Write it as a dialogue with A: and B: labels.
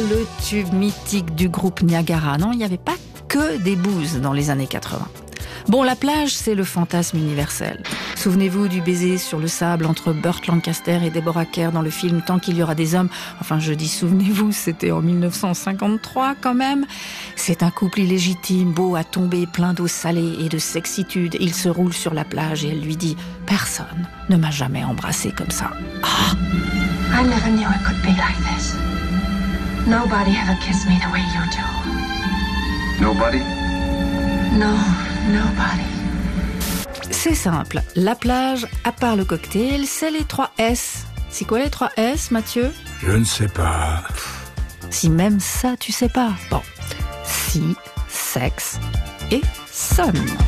A: le tube mythique du groupe Niagara. Non, il n'y avait pas que des bouses dans les années 80. Bon, la plage, c'est le fantasme universel. Souvenez-vous du baiser sur le sable entre Burt Lancaster et Deborah Kerr dans le film Tant qu'il y aura des hommes. Enfin, je dis souvenez-vous, c'était en 1953 quand même. C'est un couple illégitime, beau à tomber, plein d'eau salée et de sexitude. Il se roule sur la plage et elle lui dit « Personne ne m'a jamais embrassé comme ça. » Ah!
B: I never knew it could be like this. Nobody ever kissed me the way you do.
C: Nobody?
B: No, nobody.
A: C'est simple, la plage, à part le cocktail, c'est les 3 S. C'est quoi les 3 S, Mathieu?
D: Je ne sais pas.
A: Si même ça, tu sais pas. Bon, si, sexe et son.